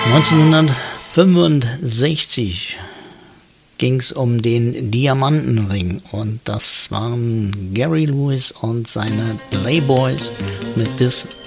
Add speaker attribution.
Speaker 1: 1965 ging es um den Diamantenring und das waren Gary Lewis und seine Playboys mit This